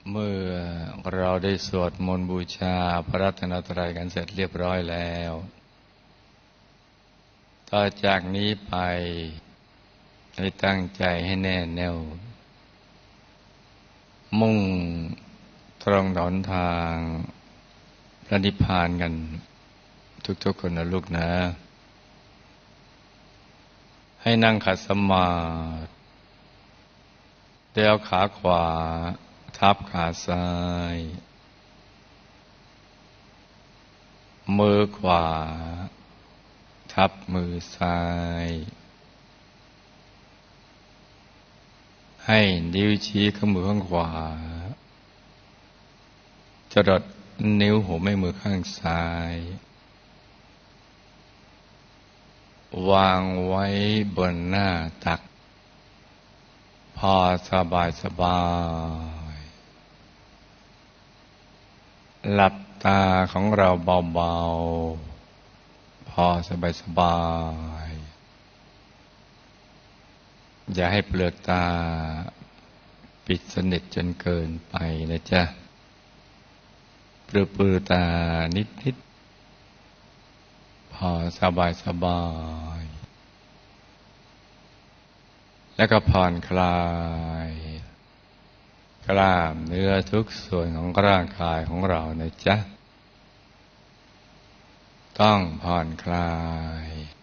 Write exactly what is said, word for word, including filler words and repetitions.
เมื่อเราได้สวดมนต์บูชาพระรัตนตรัยกันเสร็จเรียบร้อยแล้วต่อจากนี้ไปให้ตั้งใจให้แน่แน่วมุ่งตรงหนทางพระนิพพานกันทุกๆคนนะลูกนะให้นั่งขัดสมาธิเดี๋ยวขาขวาทับขาซ้ายมือขวาทับมือซ้ายให้นิ้วชี้ข้างมือข้างขวาจรดนิ้วหัวแม่มือข้างซ้ายวางไว้บนหน้าตักพอสบายสบายหลับตาของเราเบาๆพอสบายสบายอย่าให้เปลือกตาปิดสนิทจนเกินไปนะจ๊ะปลือปลือตานิดๆพอสบายสบายแล้วก็ผ่อนคลายกล้ามเนื้อทุกส่วนของร่างกายของเรานะจ๊ะต้องผ่อนคลาย